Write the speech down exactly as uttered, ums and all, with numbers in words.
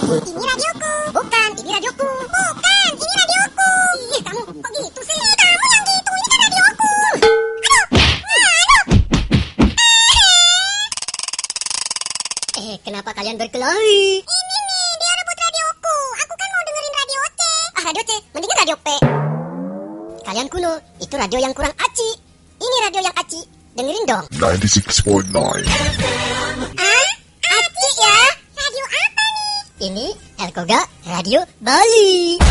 Ini radioku. Bukan, ini radioku. Bukan, ini radioku. Ih, kamu kok gitu sih? Kamu yang gitu, ini kan radioku. Aduh, aduh. Eh, kenapa kalian berkelahi? Ini nih, dia rebut radioku. Aku kan mau dengerin radio C. Ah, radio C, mendingan radio P. Kalian kuno, itu radio yang kurang aci. Ini radio yang aci. Dengerin dong. ninety-six point nine. Ah, aci ya? Radio apa nih? Ini Elkoga Radio Bali.